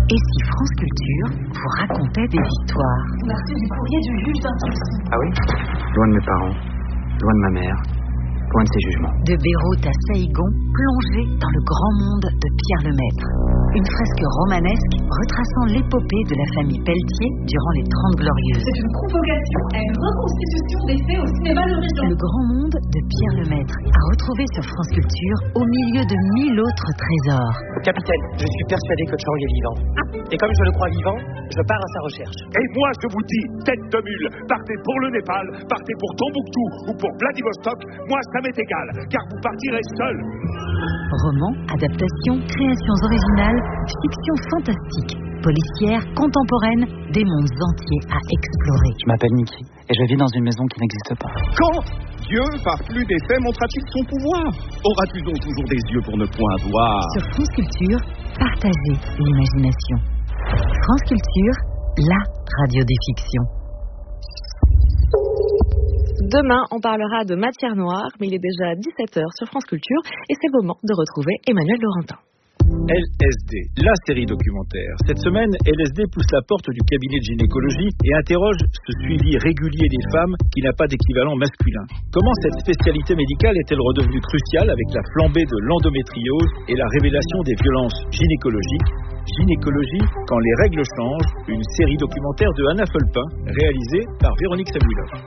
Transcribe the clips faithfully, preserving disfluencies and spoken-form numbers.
Et si France Culture vous racontait des histoires? On a reçu du courrier du juge d'instruction. Ah oui? Loin de mes parents, loin de ma mère, loin de ses jugements. De Beyrouth à Saïgon, plongé dans le grand monde de Pierre Lemaitre. Une fresque romanesque retraçant l'épopée de la famille Pelletier durant les Trente Glorieuses. C'est une convocation à une reconstitution des faits au cinéma d'origine. Le grand monde de Pierre Lemaitre, à retrouver sur France Culture au milieu de mille autres trésors. Capitaine, je suis persuadé que Chang est vivant. Et comme je le crois vivant, je pars à sa recherche. Et moi je vous dis, tête de mule, partez pour le Népal, partez pour Tombouctou ou pour Vladivostok, moi ça m'est égal, car vous partirez seul. Romans, adaptations, créations originales, fiction fantastique, policière, contemporaine, des mondes entiers à explorer. Je m'appelle Mickey et je vis dans une maison qui n'existe pas. Quand Dieu, par plus d'effets, montra-t-il son pouvoir? Auras-tu donc toujours des yeux pour ne point voir? Sur France Culture, partagez l'imagination. France Culture, la radio des fictions. Demain, on parlera de matière noire, mais il est déjà dix-sept heures sur France Culture et c'est le moment de retrouver Emmanuel Laurentin. L S D, la série documentaire. Cette semaine, L S D pousse la porte du cabinet de gynécologie et interroge ce suivi régulier des femmes qui n'a pas d'équivalent masculin. Comment cette spécialité médicale est-elle redevenue cruciale avec la flambée de l'endométriose et la révélation des violences gynécologiques? Gynécologie, quand les règles changent, une série documentaire de Anna Fulpin, réalisée par Véronique Samuilov.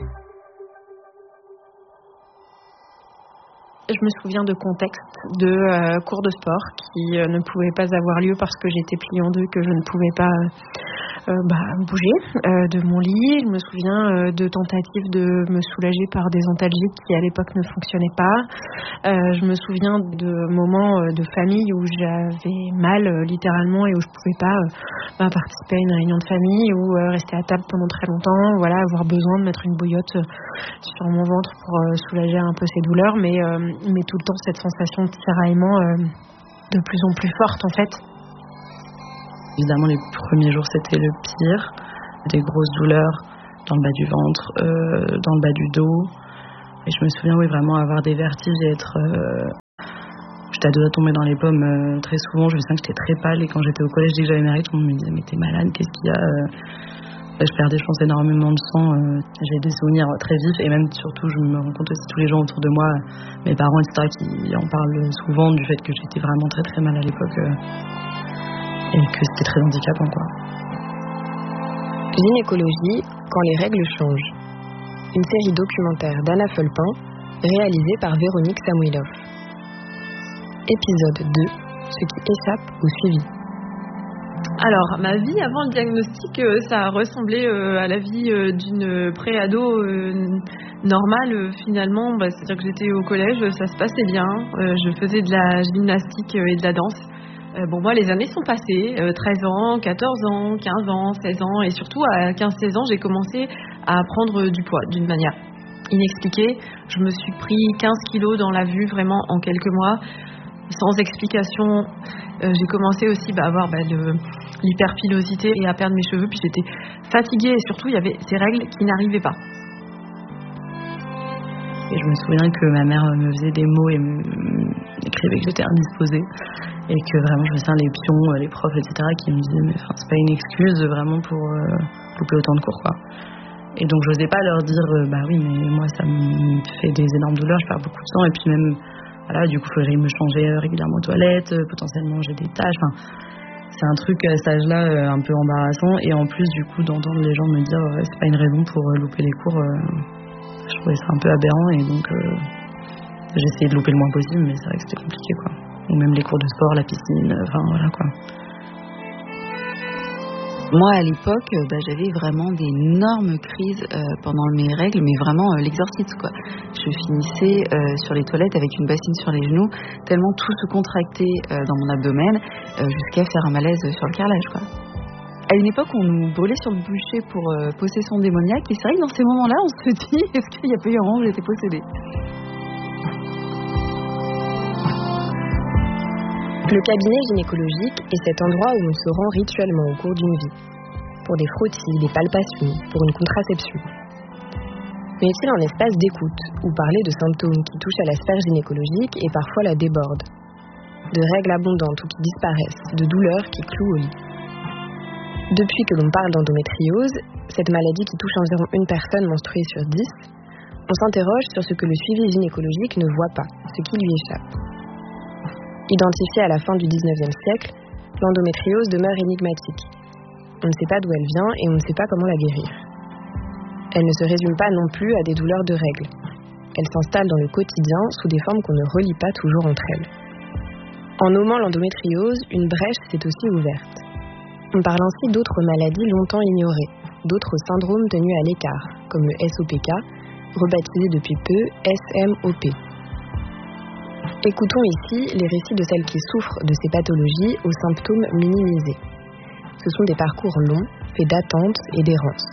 Je me souviens de contextes de euh, cours de sport qui euh, ne pouvaient pas avoir lieu parce que j'étais pliée en deux, que je ne pouvais pas euh, bah, bouger euh, de mon lit. Je me souviens euh, de tentatives de me soulager par des antalgiques qui à l'époque ne fonctionnaient pas. Euh, je me souviens de moments euh, de famille où j'avais mal euh, littéralement et où je ne pouvais pas euh, bah, participer à une réunion de famille ou euh, rester à table pendant très longtemps, voilà, avoir besoin de mettre une bouillotte euh, sur mon ventre pour euh, soulager un peu ces douleurs, mais euh, mais tout le temps cette sensation de tiraillement euh, de plus en plus forte en fait. Évidemment les premiers jours c'était le pire, des grosses douleurs dans le bas du ventre, euh, dans le bas du dos, et je me souviens oui vraiment avoir des vertiges et être euh, j'étais à deux doigts de tomber dans les pommes euh, très souvent. Je me souviens que j'étais très pâle et quand j'étais au collège dès que j'avais mes règles tout le monde me disait mais t'es malade, qu'est-ce qu'il y a euh... Je perdais, je pense, énormément de sang. Euh, j'ai des souvenirs très vifs et même surtout, je me rends compte aussi tous les gens autour de moi, mes parents, et cetera, qui en parlent souvent du fait que j'étais vraiment très très mal à l'époque euh, et que c'était très handicapant, quoi. Gynécologie, quand les règles changent. Une série documentaire d'Anna Fulpin, réalisée par Véronique Samuilov. Épisode deux, ce qui échappe au suivi. Alors, ma vie avant le diagnostic, euh, ça ressemblait euh, à la vie euh, d'une pré-ado euh, normale euh, finalement. Bah, c'est-à-dire que j'étais au collège, ça se passait bien. Euh, je faisais de la gymnastique euh, et de la danse. Euh, bon, moi, les années sont passées. Euh, treize ans, quatorze ans, quinze ans, seize ans. Et surtout, à quinze seize ans, j'ai commencé à prendre du poids d'une manière inexpliquée. Je me suis pris quinze kilos dans la vue vraiment en quelques mois. Sans explication, euh, j'ai commencé aussi bah, à avoir bah, de l'hyperpilosité et à perdre mes cheveux. Puis j'étais fatiguée et surtout il y avait ces règles qui n'arrivaient pas. Et je me souviens que ma mère me faisait des mots et m'écrivait que j'étais indisposée et que vraiment je me souviens les pions, les profs, et cetera qui me disaient mais enfin, c'est pas une excuse vraiment pour euh, louper autant de cours, quoi. Et donc j'osais pas leur dire euh, bah oui mais moi ça me fait des énormes douleurs, je perds beaucoup de sang et puis même voilà, du coup, il faudrait me changer régulièrement aux toilettes, euh, potentiellement j'ai des taches. Enfin, c'est un truc à cet âge-là euh, un peu embarrassant. Et en plus, du coup, d'entendre les gens me dire euh, c'est pas une raison pour euh, louper les cours, euh, je trouvais ça un peu aberrant. Et donc, euh, j'ai essayé de louper le moins possible, mais c'est vrai que c'était compliqué, quoi. Ou même les cours de sport, la piscine, enfin, euh, voilà, quoi. Moi, à l'époque, bah, j'avais vraiment d'énormes crises euh, pendant mes règles, mais vraiment euh, l'exorcisme, quoi. Je finissais euh, sur les toilettes avec une bassine sur les genoux, tellement tout se contractait euh, dans mon abdomen, euh, jusqu'à faire un malaise sur le carrelage, quoi. À une époque, on nous brûlait sur le bûcher pour euh, possession démoniaque, et c'est vrai que dans ces moments-là, on se dit, est-ce qu'il n'y a pas eu un moment où j'étais possédée ? Le cabinet gynécologique est cet endroit où on se rend rituellement au cours d'une vie. Pour des frottis, des palpations, pour une contraception. Mais est-il un espace d'écoute où parler de symptômes qui touchent à la sphère gynécologique et parfois la débordent? De règles abondantes ou qui disparaissent, de douleurs qui clouent au lit. Depuis que l'on parle d'endométriose, cette maladie qui touche environ une personne menstruée sur dix, on s'interroge sur ce que le suivi gynécologique ne voit pas, ce qui lui échappe. Identifiée à la fin du dix-neuvième siècle, l'endométriose demeure énigmatique. On ne sait pas d'où elle vient et on ne sait pas comment la guérir. Elle ne se résume pas non plus à des douleurs de règles. Elle s'installe dans le quotidien sous des formes qu'on ne relie pas toujours entre elles. En nommant l'endométriose, une brèche s'est aussi ouverte. On parle ainsi d'autres maladies longtemps ignorées, d'autres syndromes tenus à l'écart, comme le S O P K, rebaptisé depuis peu S M O P. Écoutons ici les récits de celles qui souffrent de ces pathologies aux symptômes minimisés. Ce sont des parcours longs, faits d'attente et d'errance.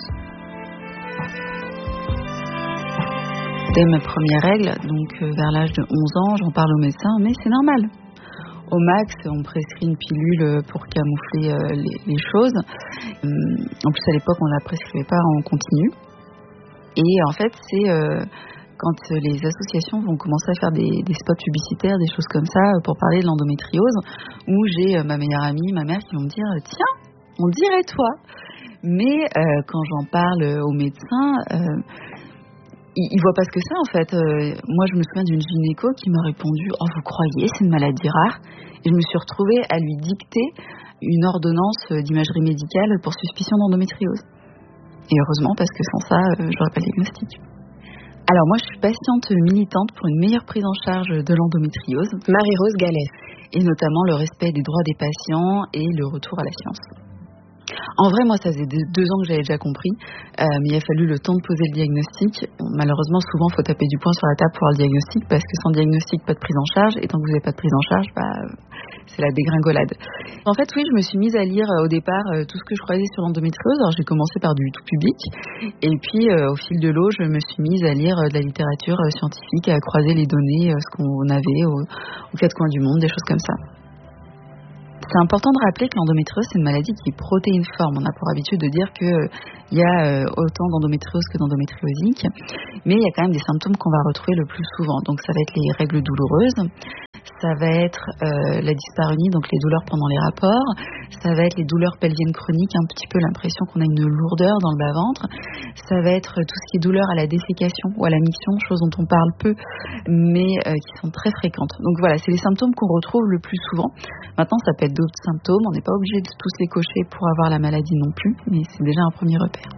Dès mes premières règles, donc euh, vers l'âge de onze ans, j'en parle au médecin, mais c'est normal. Au max, on me prescrit une pilule pour camoufler euh, les, les choses. Hum, en plus, à l'époque, on ne la prescrivait pas en continu. Et en fait, c'est euh, quand les associations vont commencer à faire des, des spots publicitaires, des choses comme ça, pour parler de l'endométriose, où j'ai euh, ma meilleure amie, ma mère, qui vont me dire « Tiens, on dirait toi !» Mais euh, quand j'en parle au médecin... Euh, il ne voit pas ce que c'est en fait. Euh, moi, je me souviens d'une gynéco qui m'a répondu « Oh, vous croyez, c'est une maladie rare ?» Et je me suis retrouvée à lui dicter une ordonnance d'imagerie médicale pour suspicion d'endométriose. Et heureusement, parce que sans ça, euh, j'aurais pas le diagnostic. Alors moi, je suis patiente militante pour une meilleure prise en charge de l'endométriose. Marie-Rose Gallès. Et notamment le respect des droits des patients et le retour à la science. En vrai, moi, ça faisait deux ans que j'avais déjà compris, euh, mais il a fallu le temps de poser le diagnostic. Malheureusement, souvent, il faut taper du poing sur la table pour avoir le diagnostic, parce que sans diagnostic, pas de prise en charge, et tant que vous n'avez pas de prise en charge, bah, c'est la dégringolade. En fait, oui, je me suis mise à lire euh, au départ euh, tout ce que je croisais sur l'endométriose. Alors, j'ai commencé par du tout public, et puis, euh, au fil de l'eau, je me suis mise à lire euh, de la littérature euh, scientifique, à croiser les données, euh, ce qu'on avait au, aux quatre coins du monde, des choses comme ça. C'est important de rappeler que l'endométriose, c'est une maladie qui est protéiforme. On a pour habitude de dire qu'il euh, y a euh, autant d'endométriose que d'endométriosique, mais il y a quand même des symptômes qu'on va retrouver le plus souvent. Donc ça va être les règles douloureuses, ça va être euh, la dyspareunie, donc les douleurs pendant les rapports, ça va être les douleurs pelviennes chroniques, un petit peu l'impression qu'on a une lourdeur dans le bas-ventre, ça va être tout ce qui est douleur à la défécation ou à la miction, chose dont on parle peu, mais euh, qui sont très fréquentes. Donc voilà, c'est les symptômes qu'on retrouve le plus souvent. Maintenant, ça peut être d'autres symptômes, on n'est pas obligé de tous les cocher pour avoir la maladie non plus, mais c'est déjà un premier repère.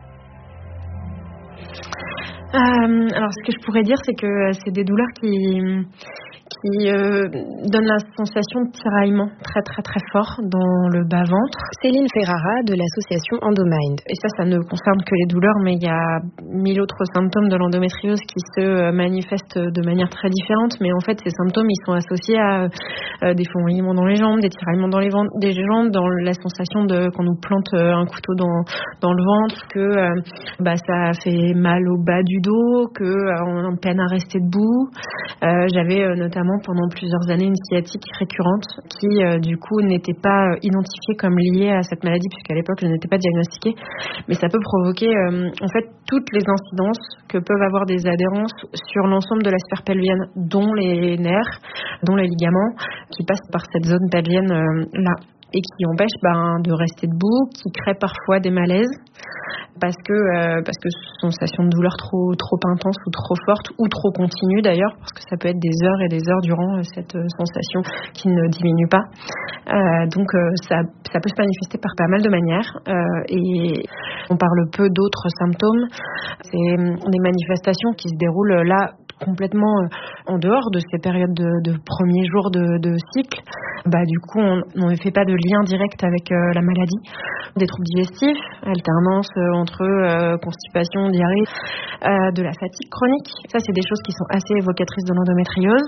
Euh, alors, ce que je pourrais dire, c'est que c'est des douleurs qui... qui euh, donne la sensation de tiraillement très très très fort dans le bas-ventre. Céline Ferrara de l'association Endomind. Et ça, ça ne concerne que les douleurs, mais il y a mille autres symptômes de l'endométriose qui se manifestent de manière très différente. Mais en fait, ces symptômes, ils sont associés à euh, des fourmillements dans les jambes, des tiraillements dans les ventres, des jambes, dans la sensation de qu'on nous plante un couteau dans, dans le ventre, que euh, bah, ça fait mal au bas du dos, qu'on euh, peine à rester debout. Euh, j'avais euh, notamment pendant plusieurs années une sciatique récurrente qui euh, du coup n'était pas euh, identifiée comme liée à cette maladie, puisqu'à l'époque je n'étais pas diagnostiquée, mais ça peut provoquer euh, en fait toutes les incidences que peuvent avoir des adhérences sur l'ensemble de la sphère pelvienne, dont les nerfs, dont les ligaments qui passent par cette zone pelvienne euh, là, et qui empêche ben, de rester debout, qui crée parfois des malaises parce que euh, parce que sensation de douleur trop trop intense ou trop forte ou trop continue d'ailleurs, parce que ça peut être des heures et des heures durant euh, cette euh, sensation qui ne diminue pas. Euh, donc euh, ça ça peut se manifester par pas mal de manières euh, et on parle peu d'autres symptômes. C'est des manifestations qui se déroulent là complètement en dehors de ces périodes de, de premiers jours de, de cycle. Bah, du coup, on ne fait pas de lien direct avec euh, la maladie. Des troubles digestifs, alternance euh, entre euh, constipation, diarrhée, euh, de la fatigue chronique. Ça, c'est des choses qui sont assez évocatrices de l'endométriose.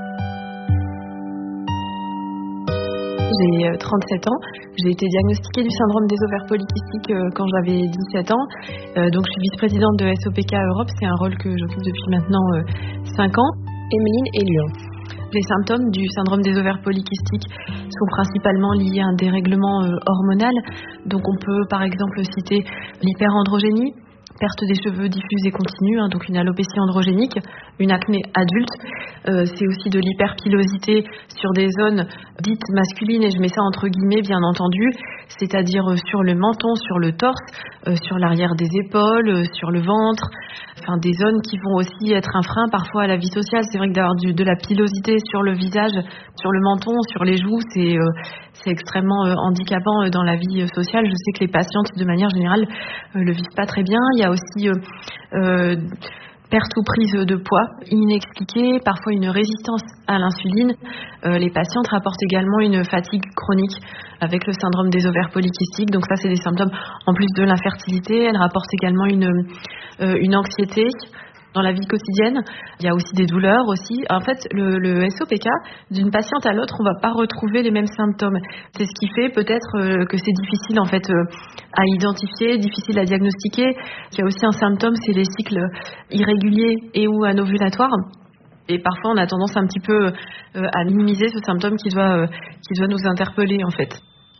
J'ai trente-sept ans, j'ai été diagnostiquée du syndrome des ovaires polykystiques euh, quand j'avais dix-sept ans. Euh, donc je suis vice-présidente de S O P K Europe, c'est un rôle que j'occupe depuis maintenant euh, cinq ans. Emeline Elion. Les symptômes du syndrome des ovaires polykystiques sont principalement liés à un dérèglement euh, hormonal. Donc on peut par exemple citer l'hyperandrogénie, perte des cheveux diffuse et continue, hein, donc une alopécie androgénique, une acné adulte. Euh, c'est aussi de l'hyperpilosité sur des zones dites masculines, et je mets ça entre guillemets bien entendu. c'est-à-dire sur le menton, sur le torse, euh, sur l'arrière des épaules, euh, sur le ventre, enfin des zones qui vont aussi être un frein parfois à la vie sociale. C'est vrai que d'avoir du, de la pilosité sur le visage, sur le menton, sur les joues, c'est, euh, c'est extrêmement euh, handicapant euh, dans la vie euh, sociale. Je sais que les patientes, de manière générale, euh, le vivent pas très bien. Il y a aussi euh, euh, perte ou prise de poids inexpliquée, parfois une résistance à l'insuline. Euh, les patientes rapportent également une fatigue chronique avec le syndrome des ovaires polykystiques. Donc ça, c'est des symptômes en plus de l'infertilité. Elles rapportent également une, euh, une anxiété dans la vie quotidienne. Il y a aussi des douleurs aussi. En fait, le, le S O P K, d'une patiente à l'autre, on ne va pas retrouver les mêmes symptômes. C'est ce qui fait peut-être euh, que c'est difficile en fait euh, à identifier, difficile à diagnostiquer. Il y a aussi un symptôme, c'est les cycles irréguliers et ou anovulatoires. Et parfois, on a tendance un petit peu euh, à minimiser ce symptôme qui doit, euh, qui doit nous interpeller en fait.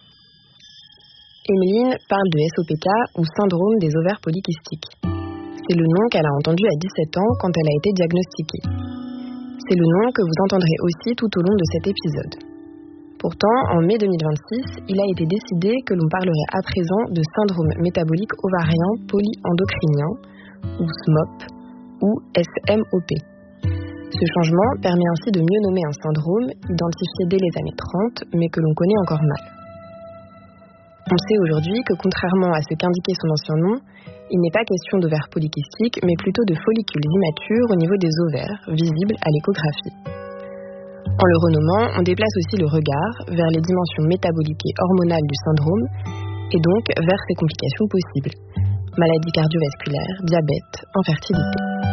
Emeline parle de S O P K ou syndrome des ovaires polykystiques. C'est le nom qu'elle a entendu à dix-sept ans quand elle a été diagnostiquée. C'est le nom que vous entendrez aussi tout au long de cet épisode. Pourtant, en mai deux mille vingt-six, il a été décidé que l'on parlerait à présent de syndrome métabolique ovarien polyendocrinien, ou S M O P, ou S M O P. Ce changement permet ainsi de mieux nommer un syndrome identifié dès les années trente, mais que l'on connaît encore mal. On sait aujourd'hui que contrairement à ce qu'indiquait son ancien nom, il n'est pas question d'ovaires polykystiques, mais plutôt de follicules immatures au niveau des ovaires, visibles à l'échographie. En le renommant, on déplace aussi le regard vers les dimensions métaboliques et hormonales du syndrome, et donc vers ses complications possibles. Maladies cardiovasculaires, diabète, infertilité.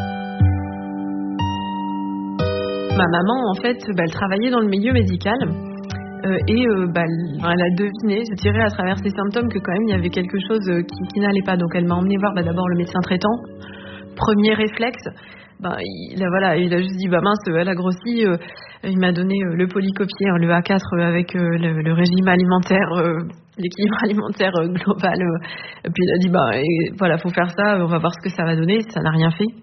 Ma maman, en fait, bah, elle travaillait dans le milieu médical. Euh, et euh, bah, elle a deviné, je dirais, à travers ses symptômes que quand même il y avait quelque chose qui, qui n'allait pas. Donc elle m'a emmené voir bah, d'abord le médecin traitant. Premier réflexe, bah, il, a, voilà, il a juste dit bah mince, elle a grossi. Euh, il m'a donné euh, le polycopier, hein, le A quatre euh, avec euh, le, le régime alimentaire, euh, l'équilibre alimentaire euh, global. Euh, et puis il a dit bah et, voilà, faut faire ça, on va voir ce que ça va donner. Ça n'a rien fait.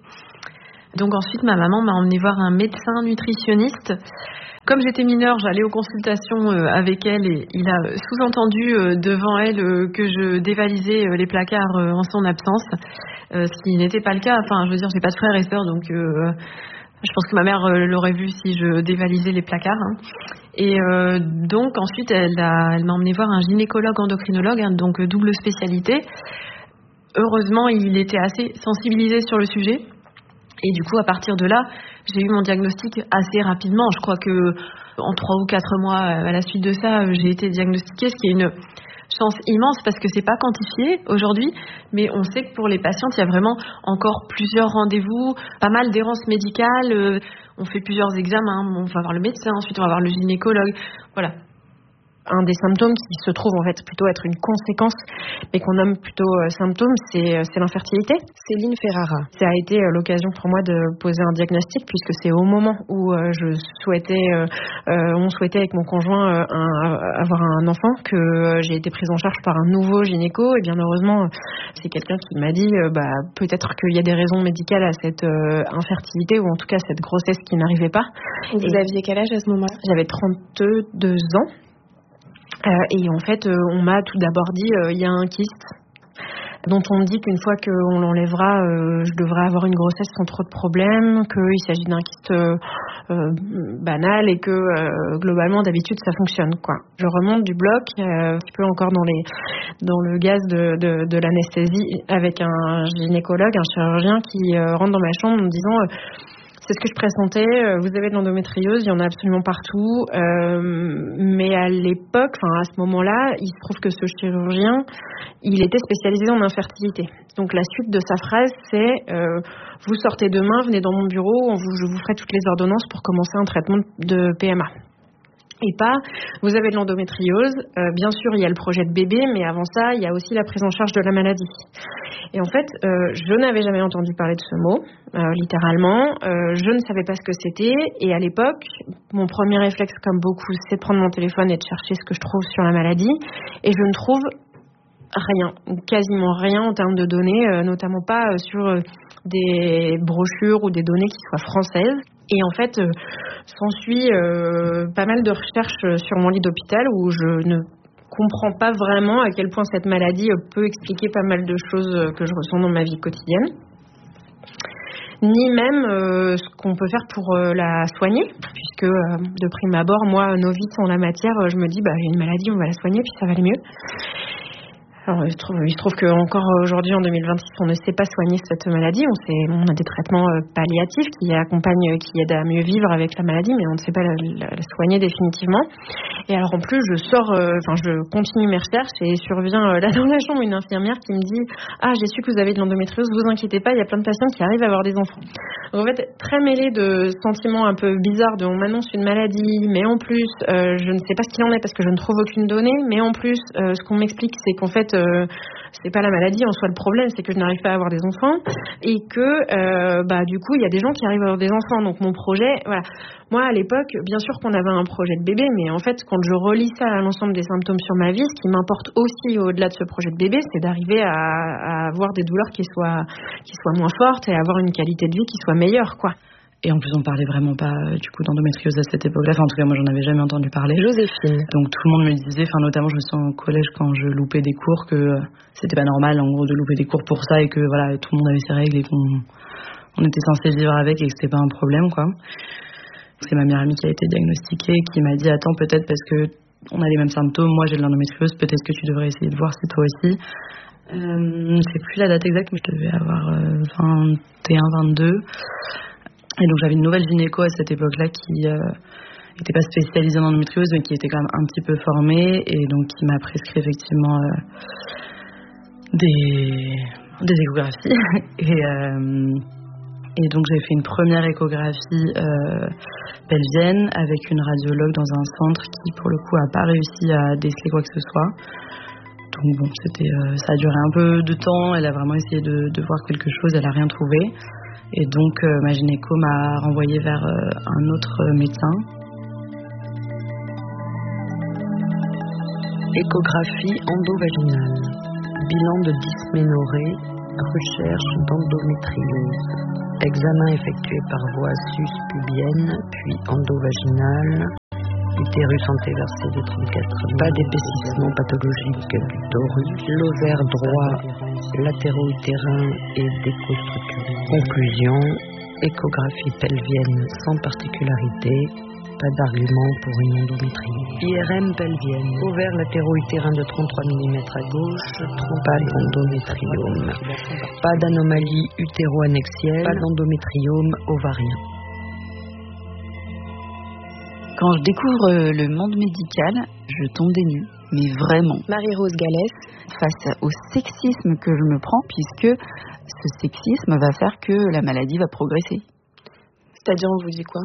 Donc ensuite ma maman m'a emmené voir un médecin nutritionniste. Comme j'étais mineure, j'allais aux consultations avec elle et il a sous-entendu devant elle que je dévalisais les placards en son absence, ce qui n'était pas le cas. Enfin, je veux dire, j'ai pas de frères et sœurs, donc euh, je pense que ma mère l'aurait vu si je dévalisais les placards. Hein. Et euh, donc ensuite, elle, a, elle m'a emmené voir un gynécologue endocrinologue, hein, donc double spécialité. Heureusement, il était assez sensibilisé sur le sujet. Et du coup, à partir de là, j'ai eu mon diagnostic assez rapidement. Je crois que en trois ou quatre mois à la suite de ça, j'ai été diagnostiquée, ce qui est une chance immense parce que c'est pas quantifié aujourd'hui, mais on sait que pour les patientes, il y a vraiment encore plusieurs rendez-vous, pas mal d'errances médicales. On fait plusieurs examens, on va voir le médecin, ensuite on va voir le gynécologue. Voilà. Un des symptômes qui se trouve en fait plutôt être une conséquence, mais qu'on nomme plutôt euh, symptôme, c'est, c'est l'infertilité. Céline Ferrara. Ça a été euh, l'occasion pour moi de poser un diagnostic, puisque c'est au moment où euh, je souhaitais, euh, euh, on souhaitait avec mon conjoint euh, un, avoir un enfant, que euh, j'ai été prise en charge par un nouveau gynéco. Et bien heureusement, c'est quelqu'un qui m'a dit, euh, bah, peut-être qu'il y a des raisons médicales à cette euh, infertilité, ou en tout cas cette grossesse qui n'arrivait pas. Et vous et aviez quel âge à ce moment-là ? J'avais trente-deux ans. Euh, et en fait, euh, on m'a tout d'abord dit il euh, y a un kyste dont on me dit qu'une fois qu'on l'enlèvera, euh, je devrais avoir une grossesse sans trop de problèmes, qu'il s'agit d'un kyste euh, euh, banal et que euh, globalement d'habitude ça fonctionne, quoi. Je remonte du bloc, euh, un petit peu encore dans les dans le gaz de, de, de l'anesthésie avec un gynécologue, un chirurgien qui euh, rentre dans ma chambre en me disant euh, c'est ce que je pressentais, vous avez de l'endométriose, il y en a absolument partout, euh, mais à l'époque, enfin à ce moment-là, il se trouve que ce chirurgien, il était spécialisé en infertilité. Donc la suite de sa phrase, c'est euh, vous sortez demain, venez dans mon bureau, on vous, je vous ferai toutes les ordonnances pour commencer un traitement de P M A. Et pas, vous avez de l'endométriose, euh, bien sûr il y a le projet de bébé, mais avant ça, il y a aussi la prise en charge de la maladie. Et en fait, euh, je n'avais jamais entendu parler de ce mot, euh, littéralement, euh, je ne savais pas ce que c'était, et à l'époque, mon premier réflexe, comme beaucoup, c'est de prendre mon téléphone et de chercher ce que je trouve sur la maladie, et je ne trouve rien, ou quasiment rien en termes de données, euh, notamment pas euh, sur euh, des brochures ou des données qui soient françaises. Et en fait, euh, s'ensuit euh, pas mal de recherches sur mon lit d'hôpital où je ne comprends pas vraiment à quel point cette maladie peut expliquer pas mal de choses que je ressens dans ma vie quotidienne, ni même euh, ce qu'on peut faire pour euh, la soigner, puisque euh, de prime abord, moi, novice en la matière, je me dis, bah, j'ai une maladie, on va la soigner, puis ça va aller mieux. Alors, il se trouve, il se trouve qu'encore aujourd'hui, en deux mille vingt-six, on ne sait pas soigner cette maladie. On, sait, on a des traitements euh, palliatifs qui accompagnent, qui aident à mieux vivre avec la maladie, mais on ne sait pas la, la, la soigner définitivement. Et alors, en plus, je sors, enfin, euh, je continue mes recherches et survient euh, là dans la chambre une infirmière qui me dit « Ah, j'ai su que vous avez de l'endométriose, vous inquiétez pas, il y a plein de patients qui arrivent à avoir des enfants. » Donc, en fait, très mêlé de sentiments un peu bizarres de on m'annonce une maladie, mais en plus, euh, je ne sais pas ce qu'il en est parce que je ne trouve aucune donnée, mais en plus, euh, ce qu'on m'explique, c'est qu'en fait, Euh, c'est pas la maladie en soi le problème, c'est que je n'arrive pas à avoir des enfants et que euh, bah du coup il y a des gens qui arrivent à avoir des enfants. Donc mon projet, voilà, moi à l'époque, bien sûr qu'on avait un projet de bébé, mais en fait quand je relis ça à l'ensemble des symptômes sur ma vie, ce qui m'importe aussi au-delà de ce projet de bébé, c'est d'arriver à, à avoir des douleurs qui soient qui soient moins fortes et avoir une qualité de vie qui soit meilleure, quoi. Et en plus, on parlait vraiment pas du coup d'endométriose à cette époque-là. Enfin, en tout cas, moi, j'en avais jamais entendu parler. Joséphine. Donc, tout le monde me disait, enfin, notamment, je me souviens au collège quand je loupais des cours, que euh, c'était pas normal, en gros, de louper des cours pour ça et que voilà, tout le monde avait ses règles et qu'on on était censé vivre avec et que c'était pas un problème, quoi. C'est ma meilleure amie qui a été diagnostiquée, qui m'a dit, attends, peut-être parce que on a les mêmes symptômes, moi j'ai de l'endométriose, peut-être que tu devrais essayer de voir si toi aussi. Euh, je sais plus la date exacte, mais je devais avoir euh, vingt et un, vingt-deux. Et donc j'avais une nouvelle gynéco à cette époque-là qui n'était euh, pas spécialisée en endométriose, mais qui était quand même un petit peu formée, et donc qui m'a prescrit effectivement euh, des, des échographies. et, euh, et donc j'ai fait une première échographie euh, pelvienne avec une radiologue dans un centre qui pour le coup a pas réussi à déceler quoi que ce soit. Donc bon, c'était, euh, ça a duré un peu de temps, elle a vraiment essayé de, de voir quelque chose, elle a rien trouvé. Et donc, euh, ma gynéco m'a renvoyée vers euh, un autre médecin. Échographie endovaginale. Bilan de dysménorrhée. Recherche d'endométriose. Examen effectué par voie sus-pubienne, puis endovaginale. Utérus antéversé de trente-quatre. Pas d'épaississement pathologique du torus. L'ovaire droit, latéro-utérin et décostructuré. Conclusion, échographie pelvienne sans particularité. Pas d'argument pour une endométriose. I R M pelvienne. Ovaire latéro-utérin de trente-trois millimètres à gauche. Pas d'endométriome. Pas d'anomalie utéro-annexielle. Pas d'endométriome ovarien. Quand je découvre le monde médical, je tombe des nues, mais vraiment. Marie-Rose Gallès, face au sexisme que je me prends, puisque ce sexisme va faire que la maladie va progresser. C'est-à-dire, on vous dit quoi ?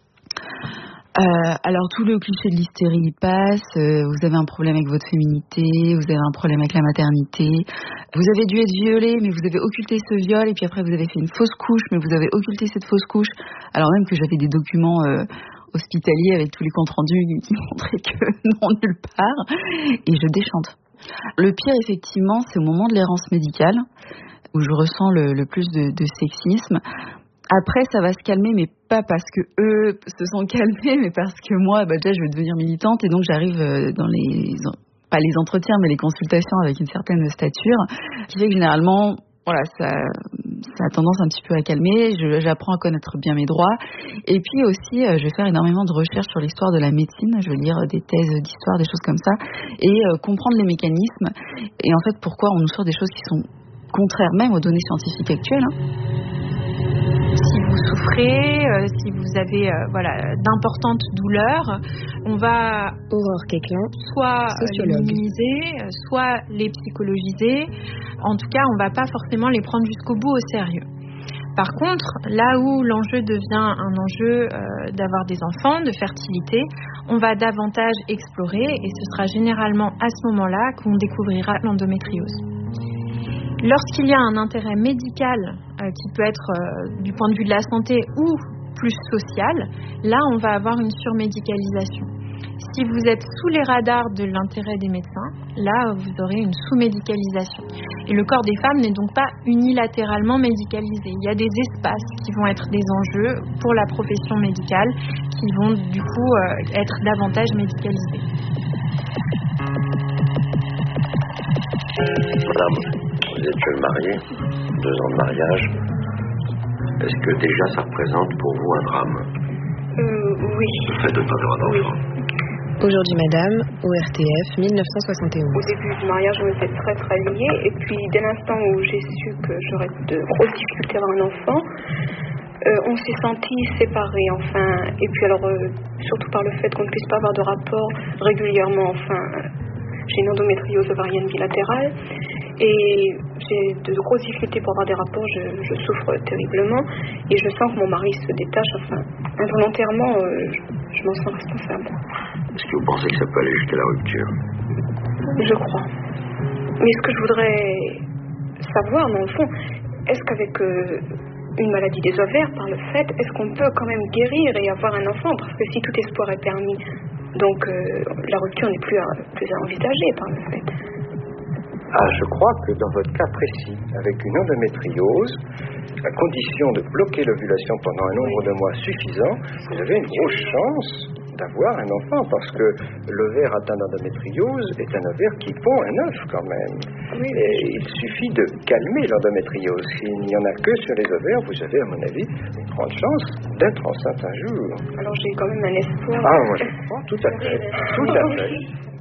Euh, alors tout le cliché de l'hystérie passe, euh, vous avez un problème avec votre féminité, vous avez un problème avec la maternité, vous avez dû être violée mais vous avez occulté ce viol et puis après vous avez fait une fausse couche mais vous avez occulté cette fausse couche, alors même que j'avais des documents euh, hospitaliers avec tous les comptes rendus qui montraient que non, nulle part, et je déchante. Le pire effectivement c'est au moment de l'errance médicale où je ressens le, le plus de, de sexisme. Après, ça va se calmer, mais pas parce que eux se sont calmés, mais parce que moi, bah, déjà, je vais devenir militante et donc j'arrive dans les, pas les entretiens, mais les consultations avec une certaine stature, qui fait que généralement, voilà, ça, ça a tendance un petit peu à calmer. Je, j'apprends à connaître bien mes droits. Et puis aussi, je vais faire énormément de recherches sur l'histoire de la médecine. Je vais lire des thèses d'histoire, des choses comme ça, et euh, comprendre les mécanismes. Et en fait, pourquoi on nous sort des choses qui sont contraires même aux données scientifiques actuelles. Hein. Si vous souffrez, euh, si vous avez euh, voilà, d'importantes douleurs, on va Aurore Quéclin, soit sociologue. les minimiser, soit les psychologiser. En tout cas, on ne va pas forcément les prendre jusqu'au bout au sérieux. Par contre, là où l'enjeu devient un enjeu euh, d'avoir des enfants, de fertilité, on va davantage explorer et ce sera généralement à ce moment-là qu'on découvrira l'endométriose. Lorsqu'il y a un intérêt médical euh, qui peut être euh, du point de vue de la santé ou plus social, là on va avoir une surmédicalisation. Si vous êtes sous les radars de l'intérêt des médecins, là vous aurez une sous-médicalisation. Et le corps des femmes n'est donc pas unilatéralement médicalisé. Il y a des espaces qui vont être des enjeux pour la profession médicale qui vont du coup euh, être davantage médicalisés. Madame, vous êtes jeune mariée, deux ans de mariage. Est-ce que déjà ça représente pour vous un drame? euh, Oui. Le fait de ne pas avoir d'enfant. Aujourd'hui, madame, O R T F, mille neuf cent soixante et onze. Au début du mariage, je me suis très très liée. Et puis, dès l'instant où j'ai su que j'aurais de grosses difficultés à avoir un enfant, euh, on s'est sentis séparés, enfin. Et puis, alors, euh, surtout par le fait qu'on ne puisse pas avoir de rapport régulièrement, enfin. J'ai une endométriose ovarienne bilatérale. Et j'ai de grosses difficultés pour avoir des rapports, je, je souffre terriblement. Et je sens que mon mari se détache, enfin. Involontairement, euh, je, je m'en sens responsable. Est-ce que vous pensez que ça peut aller jusqu'à la rupture? Je crois. Mais ce que je voudrais savoir, dans le fond, est-ce qu'avec euh, une maladie des ovaires, par le fait, est-ce qu'on peut quand même guérir et avoir un enfant? Parce que si tout espoir est permis, donc euh, la rupture n'est plus à, plus à envisager par le fait. Ah, je crois que dans votre cas précis, avec une endométriose, à condition de bloquer l'ovulation pendant un nombre de mois suffisant, vous avez une grosse chance d'avoir un enfant, parce que l'ovaire atteint d'endométriose est un ovaire qui pond un œuf quand même. Oui. Et il suffit de calmer l'endométriose. S'il n'y en a que sur les ovaires, vous avez, à mon avis, une grande chance d'être enceinte un jour. Alors j'ai quand même un espoir. Ah, moi je crois, tout à fait. Tout à fait.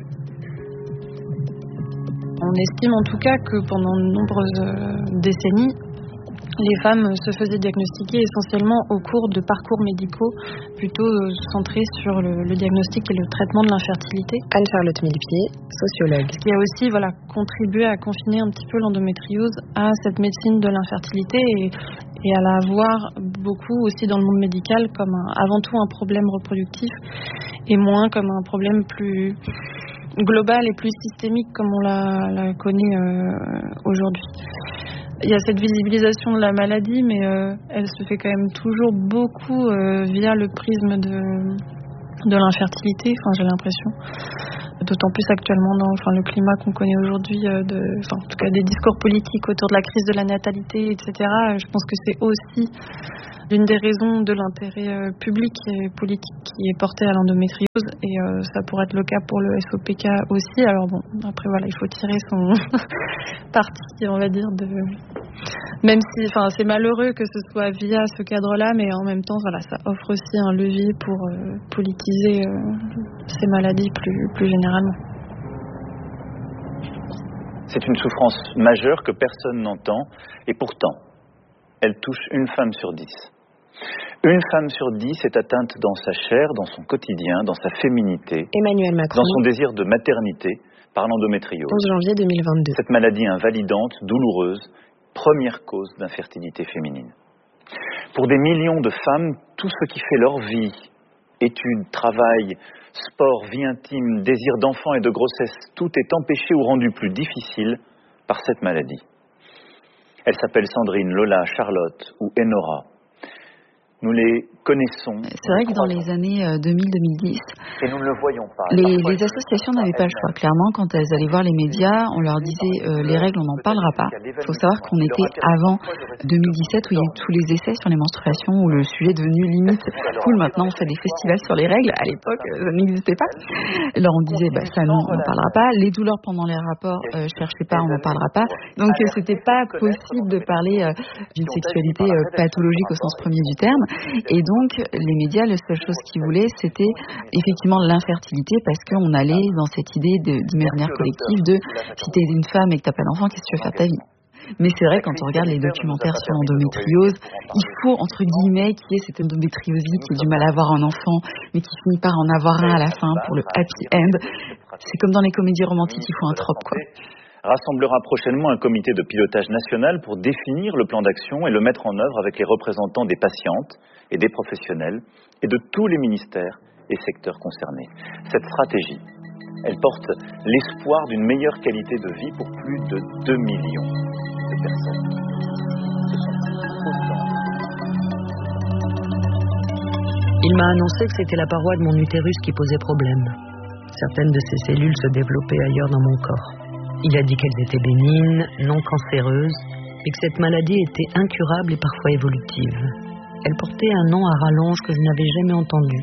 On estime en tout cas que pendant de nombreuses décennies, les femmes se faisaient diagnostiquer essentiellement au cours de parcours médicaux plutôt centrés sur le, le diagnostic et le traitement de l'infertilité. Anne-Charlotte Millepied, sociologue. Ce qui a aussi voilà, contribué à confiner un petit peu l'endométriose à cette médecine de l'infertilité et, et à la voir beaucoup aussi dans le monde médical comme un, avant tout un problème reproductif et moins comme un problème plus global et plus systémique comme on la, la connaît euh, aujourd'hui. Il y a cette visibilisation de la maladie, mais euh, elle se fait quand même toujours beaucoup euh, via le prisme de, de l'infertilité, enfin, j'ai l'impression. D'autant plus actuellement dans enfin, le climat qu'on connaît aujourd'hui, euh, de, enfin, en tout cas des discours politiques autour de la crise de la natalité, et cetera. Je pense que c'est aussi l'une des raisons de l'intérêt euh, public et politique qui est porté à l'endométriose, et euh, ça pourrait être le cas pour le S O P K aussi. Alors bon, après voilà, il faut tirer son parti, on va dire, de... même si enfin, c'est malheureux que ce soit via ce cadre-là, mais en même temps, voilà, ça offre aussi un levier pour euh, politiser euh, ces maladies plus, plus généralement. C'est une souffrance majeure que personne n'entend, et pourtant, elle touche une femme sur dix. Une femme sur dix est atteinte dans sa chair, dans son quotidien, dans sa féminité, Emmanuel Macron, dans son désir de maternité, par l'endométriose. onze janvier deux mille vingt-deux. Cette maladie invalidante, douloureuse, première cause d'infertilité féminine. Pour des millions de femmes, tout ce qui fait leur vie, études, travail, sport, vie intime, désir d'enfant et de grossesse, tout est empêché ou rendu plus difficile par cette maladie. Elles s'appellent Sandrine, Lola, Charlotte ou Enora. Nous les connaissons. C'est vrai que dans les années deux mille à deux mille dix, et nous ne le voyons pas. Les, les associations n'avaient pas le choix. Clairement, quand elles allaient voir les médias, on leur disait euh, les règles, on n'en parlera pas. Il faut savoir qu'on était avant deux mille dix-sept où il y a eu tous les essais sur les menstruations, où le sujet est devenu limite cool. Maintenant, on fait des festivals sur les règles. À l'époque, ça n'existait pas. Alors on disait, bah, ça non, on n'en parlera pas. Les douleurs pendant les rapports, euh, cherchez pas, on n'en parlera pas. Donc euh, c'était pas possible de parler euh, d'une sexualité euh, pathologique au sens premier du terme. Et donc, les médias, la seule chose qu'ils voulaient, c'était effectivement l'infertilité, parce qu'on allait dans cette idée de, d'imaginaire collectif de si t'es une femme et que t'as pas d'enfant, qu'est-ce que tu veux faire de ta vie? Mais c'est vrai, quand on regarde les documentaires sur l'endométriose, il faut, entre guillemets, qu'il y ait cette endométriose qui a du mal à avoir un enfant, mais qui finit par en avoir un à la fin pour le happy end. C'est comme dans les comédies romantiques, il faut un trope, quoi. Rassemblera prochainement un comité de pilotage national pour définir le plan d'action et le mettre en œuvre avec les représentants des patientes et des professionnels et de tous les ministères et secteurs concernés. Cette stratégie, elle porte l'espoir d'une meilleure qualité de vie pour plus de deux millions de personnes. Il m'a annoncé que c'était la paroi de mon utérus qui posait problème. Certaines de ces cellules se développaient ailleurs dans mon corps. Il a dit qu'elles étaient bénignes, non cancéreuses, et que cette maladie était incurable et parfois évolutive. Elle portait un nom à rallonge que je n'avais jamais entendu,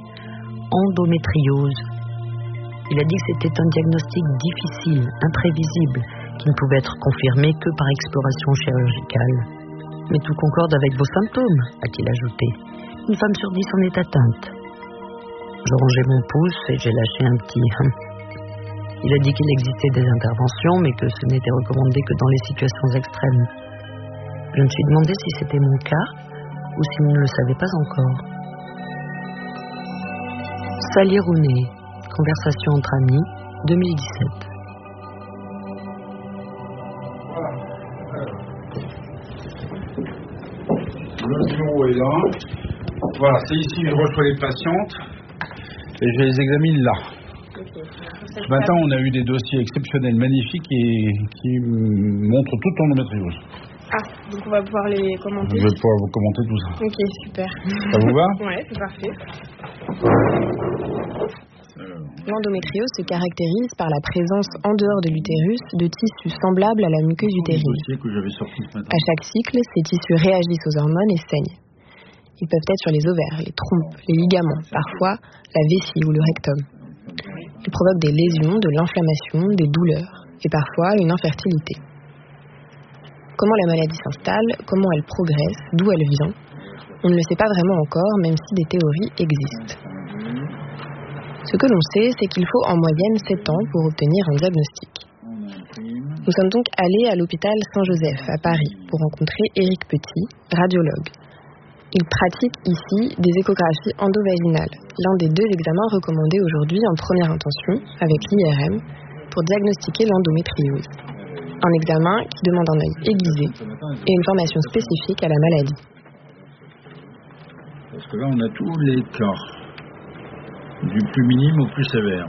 endométriose. Il a dit que c'était un diagnostic difficile, imprévisible, qui ne pouvait être confirmée que par exploration chirurgicale. Mais tout concorde avec vos symptômes, a-t-il ajouté. Une femme sur dix en est atteinte. Je rangeai mon pouce et j'ai lâché un petit hum. Il a dit qu'il existait des interventions, mais que ce n'était recommandé que dans les situations extrêmes. Je me suis demandé si c'était mon cas, ou s'il ne le savait pas encore. Sally Rooney, conversation entre amis, deux mille dix-sept. Le bureau est là. Voilà, c'est ici que je reçois les patientes et je les examine là. Ce matin, on a eu des dossiers exceptionnels, magnifiques et qui montrent toute l'endométriose. Ah, donc on va pouvoir les commenter. Je vais pouvoir vous commenter tout ça. Ok, super. Ça vous va? Ouais, c'est parfait. L'endométriose se caractérise par la présence en dehors de l'utérus de tissus semblables à la muqueuse utérine. À chaque cycle, ces tissus réagissent aux hormones et saignent. Ils peuvent être sur les ovaires, les trompes, les ligaments, parfois la vessie ou le rectum. Ils provoquent des lésions, de l'inflammation, des douleurs et parfois une infertilité. Comment la maladie s'installe, comment elle progresse, d'où elle vient, on ne le sait pas vraiment encore, même si des théories existent. Ce que l'on sait, c'est qu'il faut en moyenne sept ans pour obtenir un diagnostic. Nous sommes donc allés à l'hôpital Saint-Joseph à Paris pour rencontrer Éric Petit, radiologue. Il pratique ici des échographies endovaginales, l'un des deux examens recommandés aujourd'hui en première intention avec l'I R M pour diagnostiquer l'endométriose. Un examen qui demande un œil aiguisé et une formation spécifique à la maladie. Parce que là, on a tous les cas, du plus minime au plus sévère.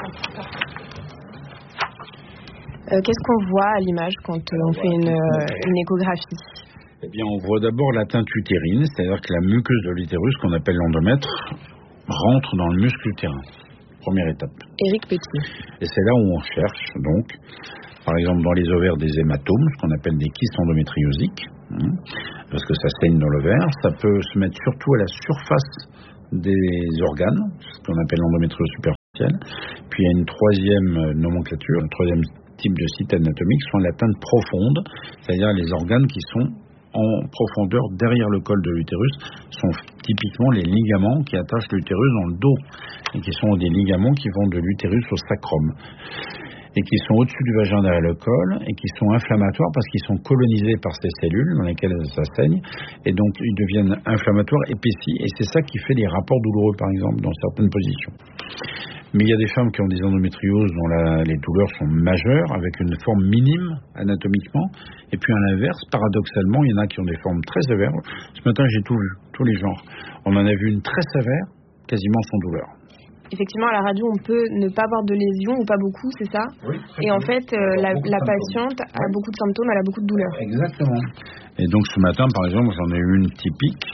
Euh, qu'est-ce qu'on voit à l'image quand euh, on fait une, euh, une échographie? Eh bien, on voit d'abord l'atteinte utérine, c'est-à-dire que la muqueuse de l'utérus, qu'on appelle l'endomètre, rentre dans le muscle utérin. Première étape. Éric Petit. Et c'est là où on cherche, donc, par exemple, dans les ovaires, des hématomes, ce qu'on appelle des kystes endométriosiques, hein, parce que ça saigne dans l'ovaire. Ça peut se mettre surtout à la surface des organes, ce qu'on appelle l'endométriose superficielle. Puis il y a une troisième nomenclature, un troisième type de site anatomique, sont l'atteinte profonde, c'est-à-dire les organes qui sont en profondeur derrière le col de l'utérus, sont typiquement les ligaments qui attachent l'utérus dans le dos, et qui sont des ligaments qui vont de l'utérus au sacrum, et qui sont au-dessus du vagin derrière le col, et qui sont inflammatoires parce qu'ils sont colonisés par ces cellules dans lesquelles ça saigne, et donc ils deviennent inflammatoires, épaissis, et c'est ça qui fait les rapports douloureux, par exemple, dans certaines positions. Mais il y a des femmes qui ont des endométrioses dont la, les douleurs sont majeures, avec une forme minime anatomiquement, et puis à l'inverse, paradoxalement, il y en a qui ont des formes très sévères. Ce matin, j'ai tout vu, tous les genres. On en a vu une très sévère, quasiment sans douleur. Effectivement, à la radio, on peut ne pas avoir de lésions ou pas beaucoup, c'est ça? Oui. Et en fait, euh, la, la patiente a oui. beaucoup de symptômes, elle a beaucoup de douleurs. Exactement. Et donc ce matin, par exemple, j'en ai eu une typique.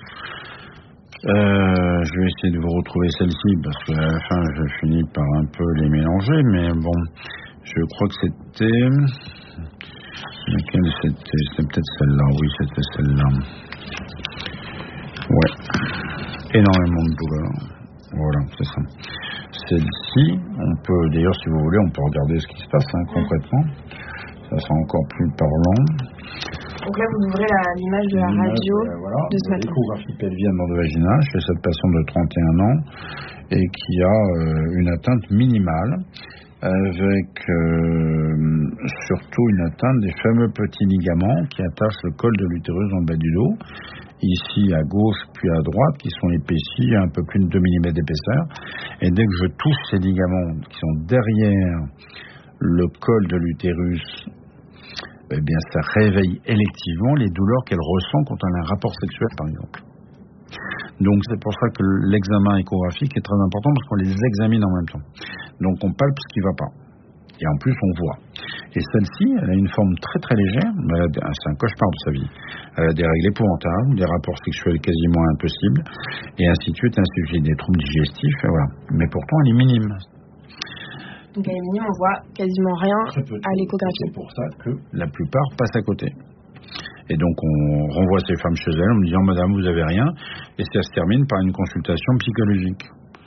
Euh, je vais essayer de vous retrouver celle-ci parce qu'à la fin, je finis par un peu les mélanger, mais bon, je crois que c'était... Laquelle c'était? C'était peut-être celle-là, oui, c'était celle-là. Ouais. Énormément de douleur. Voilà, c'est ça. Celle-ci, on peut, d'ailleurs, si vous voulez, on peut regarder ce qui se passe, hein, concrètement. Ça sera encore plus parlant. Donc là, vous ouvrez la, l'image de la radio euh, voilà, de ce matin. L'échographie pelvienne endovaginale chez cette patiente de trente et un ans et qui a euh, une atteinte minimale avec euh, surtout une atteinte des fameux petits ligaments qui attachent le col de l'utérus dans le bas du dos, ici à gauche puis à droite, qui sont épaissis, un peu plus de deux millimètres d'épaisseur. Et dès que je touche ces ligaments qui sont derrière le col de l'utérus, eh bien, ça réveille électivement les douleurs qu'elle ressent quand elle a un rapport sexuel, par exemple. Donc, c'est pour ça que l'examen échographique est très important, parce qu'on les examine en même temps. Donc, on palpe ce qui ne va pas. Et en plus, on voit. Et celle-ci, elle a une forme très très légère, mais elle a, c'est un cauchemar de sa vie. Elle a des règles épouvantables, des rapports sexuels quasiment impossibles, et ainsi de suite, ainsi de suite, des troubles digestifs, et voilà. Mais pourtant, elle est minime. Donc à minime, on voit quasiment rien à l'échographie. C'est pour ça que la plupart passent à côté. Et donc on renvoie ces femmes chez elles en me disant « Madame, vous n'avez rien », et ça se termine par une consultation psychologique.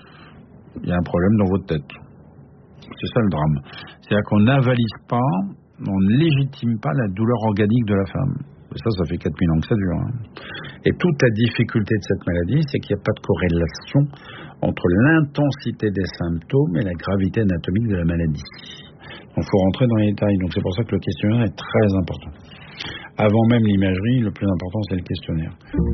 Il y a un problème dans votre tête. C'est ça le drame. C'est-à-dire qu'on n'avalise pas on ne légitime pas la douleur organique de la femme. Ça, ça fait quatre mille ans que ça dure. Hein. Et toute la difficulté de cette maladie, c'est qu'il n'y a pas de corrélation entre l'intensité des symptômes et la gravité anatomique de la maladie. Donc, il faut rentrer dans les détails. Donc, c'est pour ça que le questionnaire est très important. Avant même l'imagerie, le plus important, c'est le questionnaire.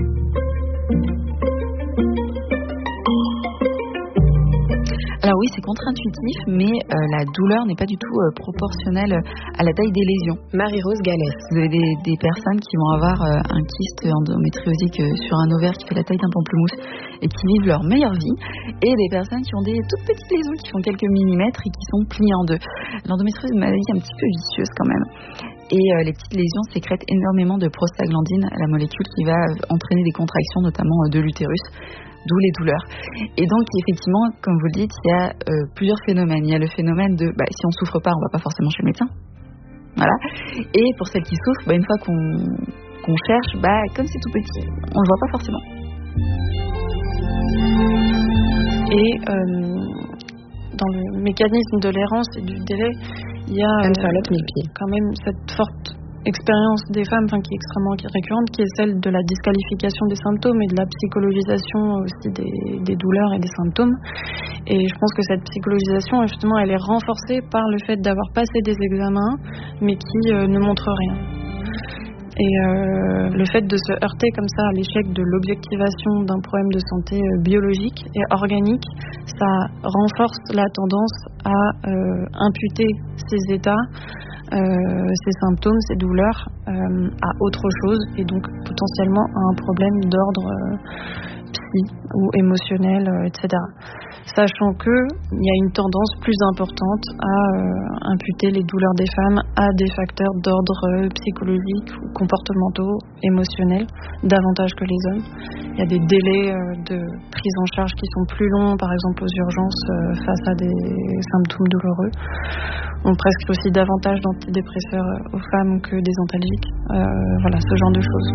Alors oui, c'est contre-intuitif, mais euh, la douleur n'est pas du tout euh, proportionnelle à la taille des lésions. Marie-Rose Gallès. Vous avez des, des personnes qui vont avoir euh, un kyste endométriosique euh, sur un ovaire qui fait la taille d'un pamplemousse et qui vivent leur meilleure vie, et des personnes qui ont des toutes petites lésions qui font quelques millimètres et qui sont pliées en deux. L'endométriose est une maladie un petit peu vicieuse quand même. Et euh, les petites lésions sécrètent énormément de prostaglandine, la molécule qui va euh, entraîner des contractions, notamment euh, de l'utérus. D'où les douleurs. Et donc, effectivement, comme vous le dites, il y a euh, plusieurs phénomènes. Il y a le phénomène de, bah, si on souffre pas, on va pas forcément chez le médecin. Voilà. Et pour celles qui souffrent, bah, une fois qu'on, qu'on cherche, bah, comme c'est tout petit, on le voit pas forcément. Et euh, dans le mécanisme de l'errance et du délai, il y a euh, quand même cette forte expérience des femmes, enfin, qui est extrêmement récurrente, qui est celle de la disqualification des symptômes et de la psychologisation aussi des, des douleurs et des symptômes. Et je pense que cette psychologisation, justement, elle est renforcée par le fait d'avoir passé des examens, mais qui euh, ne montrent rien. Et euh, le fait de se heurter comme ça à l'échec de l'objectivation d'un problème de santé euh, biologique et organique, ça renforce la tendance à euh, imputer ces états, Euh, ces symptômes, ces douleurs euh, à autre chose, et donc potentiellement à un problème d'ordre euh, psy ou émotionnel, euh, et cetera. Sachant qu'il y a une tendance plus importante à euh, imputer les douleurs des femmes à des facteurs d'ordre euh, psychologique ou comportementaux, émotionnels, davantage que les hommes. Il y a des délais euh, de prise en charge qui sont plus longs, par exemple aux urgences euh, face à des symptômes douloureux. On prescrit aussi davantage d'antidépresseurs aux femmes que des antalgiques. Euh, voilà, ce genre de choses.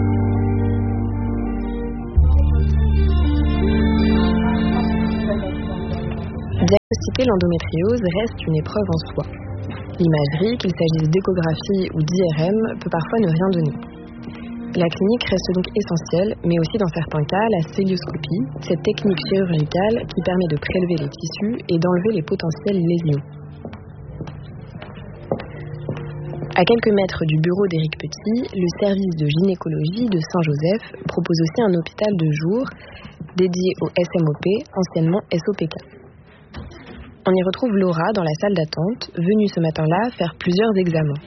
Diagnostiquer l'endométriose reste une épreuve en soi. L'imagerie, qu'il s'agisse d'échographie ou d'I R M, peut parfois ne rien donner. La clinique reste donc essentielle, mais aussi dans certains cas, la cœlioscopie, cette technique chirurgicale qui permet de prélever les tissus et d'enlever les potentielles lésions. À quelques mètres du bureau d'Éric Petit, le service de gynécologie de Saint-Joseph propose aussi un hôpital de jour dédié au S M O P, anciennement S O P K. On y retrouve Laura dans la salle d'attente, venue ce matin-là faire plusieurs examens.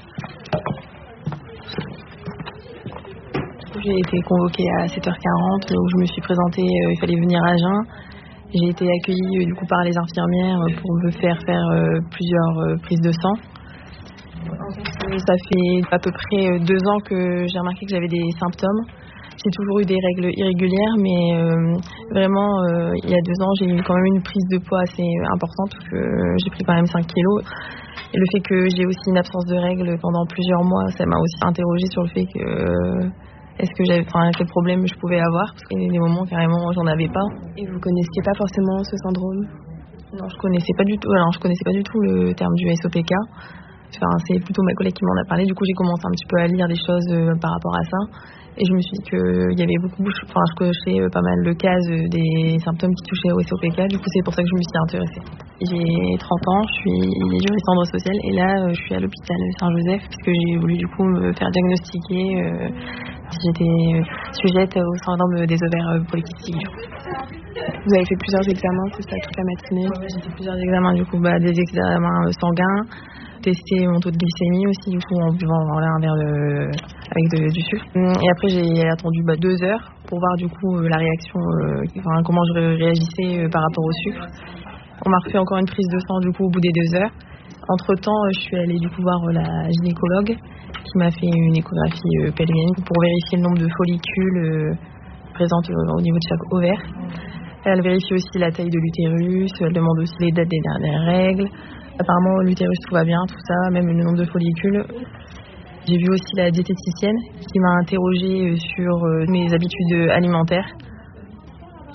J'ai été convoquée à sept heures quarante où je me suis présentée, euh, il fallait venir à jeun. J'ai été accueillie euh, du coup par les infirmières pour me faire faire euh, plusieurs euh, prises de sang. Ça fait à peu près deux ans que j'ai remarqué que j'avais des symptômes. J'ai toujours eu des règles irrégulières, mais euh, vraiment, euh, il y a deux ans, j'ai eu quand même une prise de poids assez importante, parce que j'ai pris quand même cinq kilos. Et le fait que j'ai aussi une absence de règles pendant plusieurs mois, ça m'a aussi interrogée sur le fait que euh, est-ce que j'avais, enfin, quel problème je pouvais avoir, parce qu'il y a des moments carrément j'en avais pas. Et vous connaissiez pas forcément ce syndrome? Non, je connaissais pas du tout. Alors, je connaissais pas du tout le terme du S O P K. Enfin, c'est plutôt ma collègue qui m'en a parlé. Du coup, j'ai commencé un petit peu à lire des choses euh, par rapport à ça. Et je me suis dit qu'il y avait beaucoup, enfin, je cochais pas mal de cases euh, des symptômes qui touchaient au S O P K. Du coup, c'est pour ça que je me suis intéressée. J'ai trente ans, je suis juriste en droit social, et là, euh, je suis à l'hôpital Saint-Joseph, puisque j'ai voulu du coup me faire diagnostiquer euh, si j'étais sujette au syndrome des ovaires euh, polykystiques. Vous avez fait plusieurs examens, c'est ça, toute la matinée? Ouais, j'ai fait plusieurs examens, du coup, bah, des examens euh, sanguins, tester mon taux de glycémie aussi, du coup, en buvant voilà, un verre de, avec de, du sucre. Et après, j'ai attendu bah, deux heures pour voir du coup euh, la réaction, euh, enfin, comment je réagissais euh, par rapport au sucre. On m'a refait encore une prise de sang du coup au bout des deux heures. Entre-temps, euh, je suis allée du coup voir euh, la gynécologue qui m'a fait une échographie euh, pelvienne pour vérifier le nombre de follicules euh, présents euh, au niveau de chaque ovaire. Elle vérifie aussi la taille de l'utérus, elle demande aussi les dates des dernières règles. Apparemment, l'utérus, tout va bien, tout ça, même le nombre de follicules. J'ai vu aussi la diététicienne qui m'a interrogée sur mes habitudes alimentaires.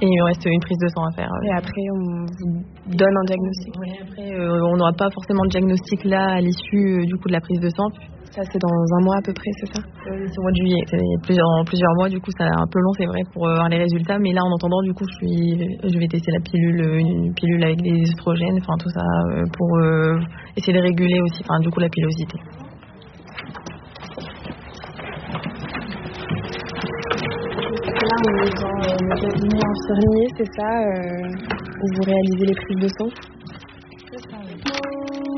Et il me reste une prise de sang à faire. Et après, on vous donne un diagnostic. Oui, après, euh, on n'aura pas forcément de diagnostic là à l'issue euh, du coup de la prise de sang. Ça, c'est dans un mois à peu près, c'est ça? euh, C'est au mois de juillet. C'est plusieurs, en plusieurs mois, du coup, c'est un peu long, c'est vrai, pour euh, avoir les résultats. Mais là, en attendant, du coup, je, suis, je vais tester la pilule, une pilule avec des oestrogènes, enfin tout ça, euh, pour euh, essayer de réguler aussi, enfin du coup, la pilosité. Là, on est dans euh, le cabinet infirmier, c'est ça, euh, où vous réalisez les prises de sang?